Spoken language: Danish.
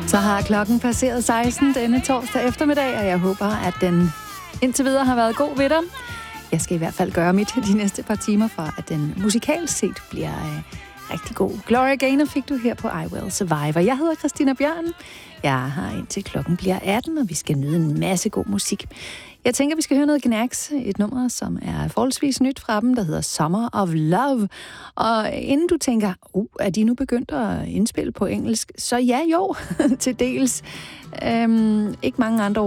Så har klokken passeret 16 denne torsdag eftermiddag, og jeg håber, at den indtil videre har været god ved dig. Jeg skal i hvert fald gøre mit de næste par timer, for at den musikalt set bliver rigtig god. Gloria Gaynor fik du her på I Will Survive. Jeg hedder Christina Bjørn. Jeg har indtil klokken bliver 18, og vi skal nyde en masse god musik. Jeg tænker, vi skal høre noget Knax, et nummer, som er forholdsvis nyt fra dem, der hedder Summer of Love. Og inden du tænker, er de nu begyndt at indspille på engelsk? Så ja, jo, til dels. Ikke mange andre